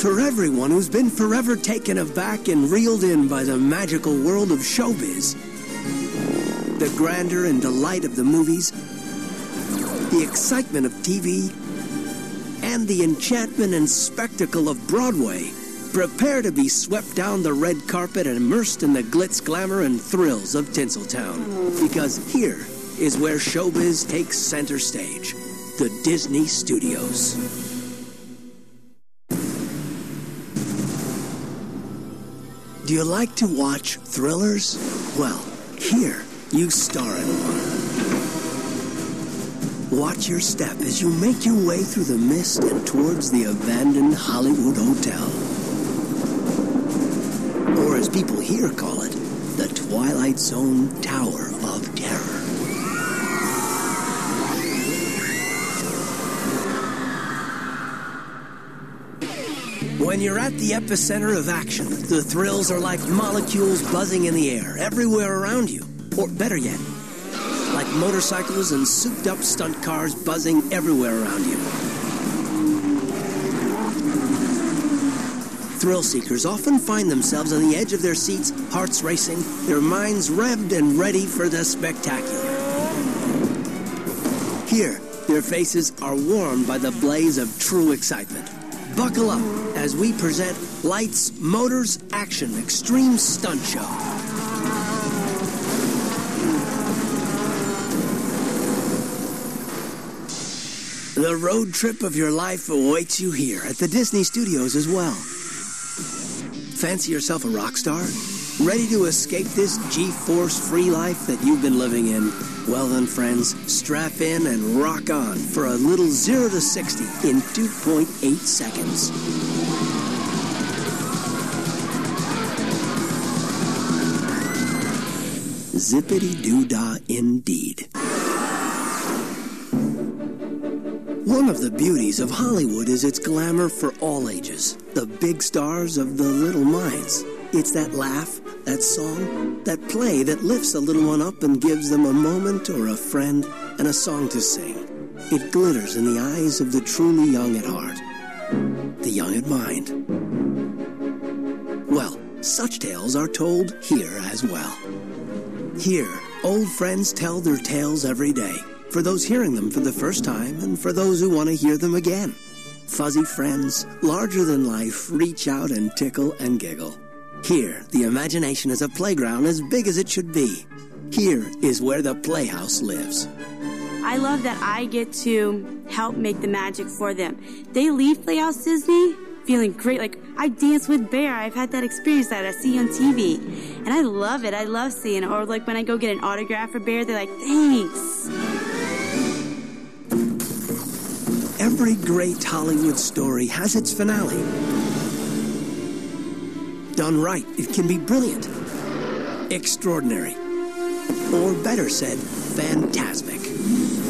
For everyone who's been forever taken aback and reeled in by the magical world of showbiz. The grandeur and delight of the movies, the excitement of TV, and the enchantment and spectacle of Broadway. Prepare to be swept down the red carpet and immersed in the glitz, glamour, and thrills of Tinseltown. Because here is where showbiz takes center stage. The Disney Studios. Do you like to watch thrillers? Well, here you star in one. Watch your step as you make your way through the mist and towards the abandoned Hollywood Hotel. Or as people here call it, the Twilight Zone Tower of Terror. When you're at the epicenter of action, the thrills are like molecules buzzing in the air everywhere around you. Or better yet, like motorcycles and souped-up stunt cars buzzing everywhere around you. Thrill seekers often find themselves on the edge of their seats, hearts racing, their minds revved and ready for the spectacular. Here, their faces are warmed by the blaze of true excitement. Buckle up as we present Lights, Motors, Action Extreme Stunt Show. The road trip of your life awaits you here at the Disney Studios as well. Fancy yourself a rock star? Ready to escape this G-force free life that you've been living in? Well then, friends, strap in and rock on for a little 0 to 60 in 2.8 seconds. Zippity-doo-dah indeed. One of the beauties of Hollywood is its glamour for all ages. The big stars of the little minds. It's that laugh, that song, that play that lifts a little one up and gives them a moment or a friend and a song to sing. It glitters in the eyes of the truly young at heart, the young at mind. Well, such tales are told here as well. Here, old friends tell their tales every day, for those hearing them for the first time and for those who want to hear them again. Fuzzy friends, larger than life, reach out and tickle and giggle. Here, the imagination is a playground as big as it should be. Here is where the Playhouse lives. I love that I get to help make the magic for them. They leave Playhouse Disney feeling great. Like, I dance with Bear. I've had that experience that I see on TV. And I love it. I love seeing it. Or like when I go get an autograph for Bear, they're like, thanks. Every great Hollywood story has its finale. Done right, it can be brilliant, extraordinary, or better said, fantastic.